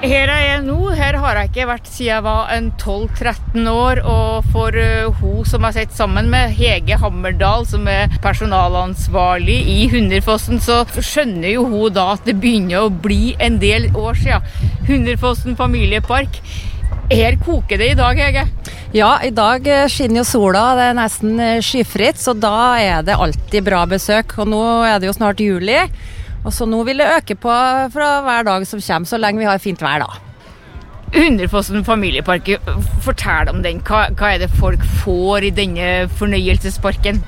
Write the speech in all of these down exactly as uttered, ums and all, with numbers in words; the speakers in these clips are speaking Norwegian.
Her er jeg nå, her har jeg ikke vært siden jeg var en tolv tretten år, og for uh, hun som jeg sitter sammen med, Hege Hammerdal, som er personalansvarlig i Hunderfossen, så skjønner jo hun da at det begynner å bli en del år siden. Hunderfossen familiepark. Her koker det i dag, Hege? Ja, i dag skinner jo sola, det er nesten skyfritt, så da er det alltid bra besøk, og nå er det jo snart juli. Og så nå vil det øke på fra hver dag som kommer, så lenge vi har fint vær da. Hunderfossen familiepark, fortell om den. Hva, hva er det folk får i denne fornøyelsesparken?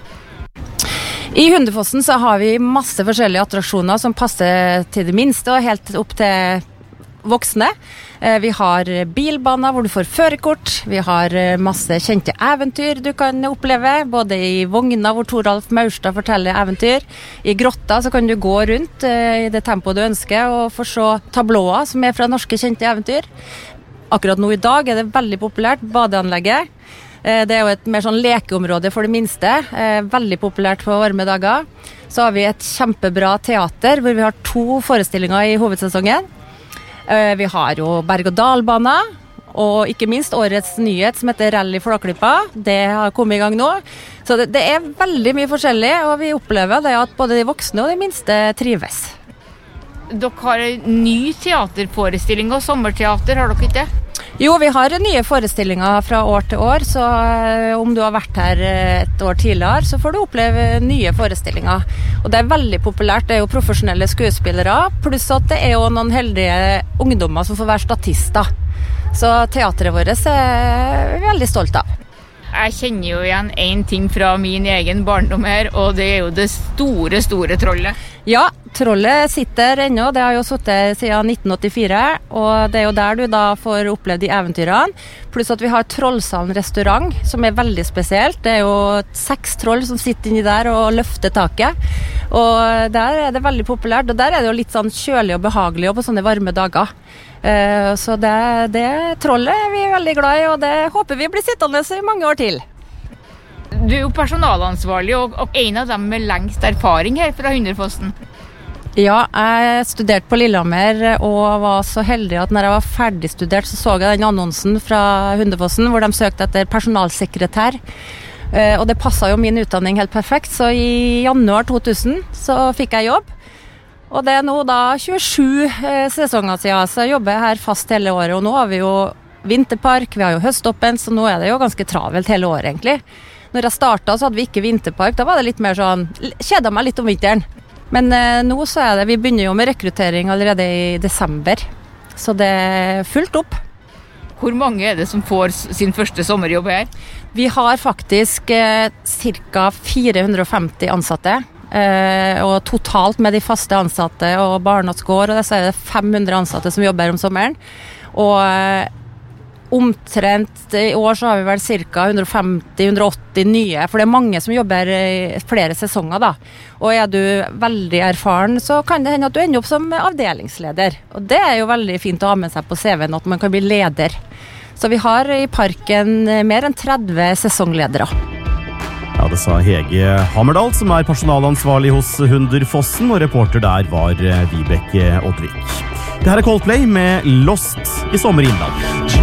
I Hunderfossen så har vi masse forskjellige attraksjoner som passer til det minste og helt opp til voksne. Vi har bilbaner hvor du får førerkort. Vi har masse kjente eventyr du kan oppleve, både i vogna hvor Toralf Maurstad forteller eventyr. I grotta så kan du gå rundt i det tempoet du ønsker og få se tablåer som er fra norske kjente eventyr. Akkurat nå i dag er det veldig populært, badeanlegget. Det er jo et mer sånn lekeområde for det minste, veldig populært på varme dager. Så har vi et kjempebra teater hvor vi har to forestillinger i hovedsesongen. Vi har jo berg-og-dal-bane, og ikke minst årets nyhet som heter Rally Flåklypa. Det har kommet i gang nå. Så det, det er veldig mye forskjellig, og vi opplever det at både de voksne og de minste trives. Dere har en ny teaterforestilling og sommerteater, har dere ikke det? Jo, vi har nye forestillinger fra år til år, så om du har vært her et år tidligere, så får du oppleve nye forestillinger. Og det er veldig populært, det er jo profesjonelle skuespillere, pluss at det er jo noen heldige ungdommer som får være statister. Så teateret vårt er vi veldig stolt av. Jeg kjenner jo igjen en ting fra min egen barndom her, og det er jo det store, store trollet. Ja, trollet sitter ennå, det har jo sittet siden nitten åttifire, og det er jo der du da får oppleve de eventyrene. Pluss at vi har Trollsalen restaurant, som er veldig spesielt. Det er jo seks troll som sitter inni der og løfter taket. Og der er det veldig populært, og der er det jo litt sånn kjølig og behagelig og på sånne varme dager. Uh, så det, det trollet er vi veldig glad i, og det håper vi blir sittende i mange år til. Du er jo personalansvarlig, og, og en av dem med lengst erfaring her fra Hunderfossen. Ja, jeg studerte på Lillehammer, og var så heldig at når jeg var ferdig studert, så så jeg den annonsen fra Hunderfossen, hvor de søkte etter personalsekretær. Uh, og det passet jo min utdanning helt perfekt, så i januar to tusen så fikk jeg jobb. Og det er nå da tjuesju eh, sesonger siden, så jeg jobber her fast hele året, og nå har vi jo vinterpark, vi har jo høståpen, så nå er det jo ganske travelt hele året egentlig. Når jeg startet så hadde vi ikke vinterpark, da var det litt mer sånn, kjedet meg litt om vinteren. Men eh, nå så er det, vi begynner jo med rekruttering allerede i desember, så det er fullt opp. Hvor mange er det som får sin første sommerjobb her? Vi har faktisk eh, ca. fire hundre og femti ansatte. Uh, og totalt med de faste ansatte og barnåtsgård, og så er det fem hundre ansatte som jobber om sommeren. Og uh, omtrent i år så har vi vel ca. hundre og femti til hundre og åtti nye, for det er mange som jobber i flere sesonger da. Og er du veldig erfaren, så kan det hende at du ender opp som avdelingsleder. Og det er jo veldig fint å ha med seg på C V-en at man kan bli leder. Så vi har i parken mer enn tretti sesongledere. Ja, det sa Hege Hammerdal, som er personalansvarlig hos Hunderfossen, og reporter der var Vibeke Oddvik. Det her er Coldplay med Lost i Sommerinnland.